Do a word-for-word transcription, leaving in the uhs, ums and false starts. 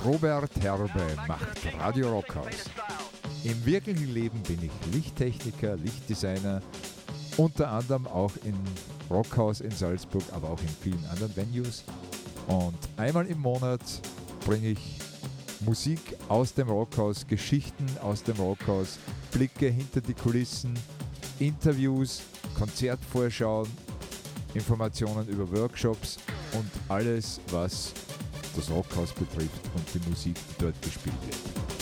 Robert Herbe macht Radio Rockhaus. Im wirklichen Leben bin ich Lichttechniker, Lichtdesigner, unter anderem auch im Rockhaus in Salzburg, aber auch in vielen anderen Venues. Und einmal im Monat bringe ich Musik aus dem Rockhaus, Geschichten aus dem Rockhaus, Blicke hinter die Kulissen, Interviews, Konzertvorschauen, Informationen über Workshops und alles, was das Rockhaus betrifft und die Musik, die dort gespielt wird.